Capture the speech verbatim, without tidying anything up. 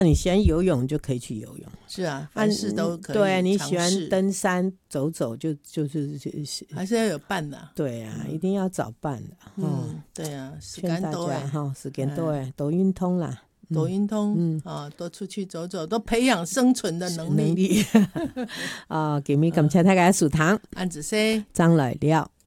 你喜欢游泳就可以去游泳， 是啊，凡事都可以尝试。 对，你喜欢登山走走就就是还是要有伴的、啊。 对啊、嗯，一定要找伴的。 嗯，哦、对啊， 劝大家哈，时间多哎，多运通啦。 多运通，嗯啊，多出去走走，多培养生存的能力。 能力啊，今日感謝大家收聽， 安子 C 張來了。